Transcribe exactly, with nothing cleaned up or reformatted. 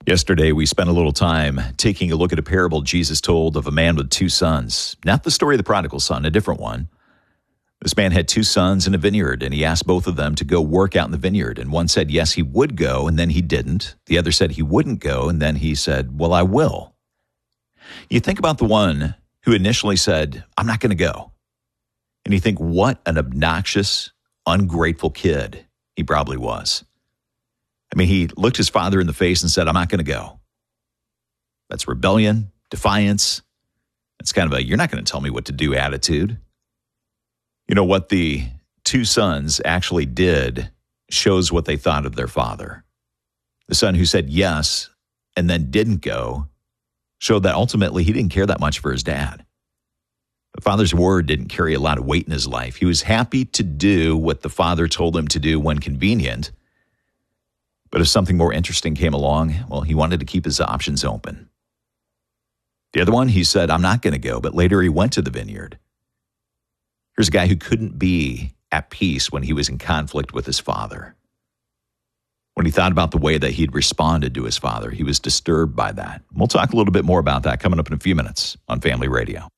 Yesterday, we spent a little time taking a look at a parable Jesus told of a man with two sons. Not the story of the prodigal son, a different one. This man had two sons in a vineyard, and he asked both of them to go work out in the vineyard. And one said, yes, he would go, and then he didn't. The other said he wouldn't go, and then he said, well, I will. You think about the one who initially said, I'm not going to go. And you think, what an obnoxious, ungrateful kid he probably was. I mean, he looked his father in the face and said, I'm not going to go. That's rebellion, defiance. It's kind of a, you're not going to tell me what to do attitude. You know, what the two sons actually did shows what they thought of their father. The son who said yes and then didn't go showed that ultimately he didn't care that much for his dad. The father's word didn't carry a lot of weight in his life. He was happy to do what the father told him to do when convenient. But if something more interesting came along, well, he wanted to keep his options open. The other one, he said, I'm not going to go, but later he went to the vineyard. Here's a guy who couldn't be at peace when he was in conflict with his father. When he thought about the way that he'd responded to his father, he was disturbed by that. We'll talk a little bit more about that coming up in a few minutes on Family Radio.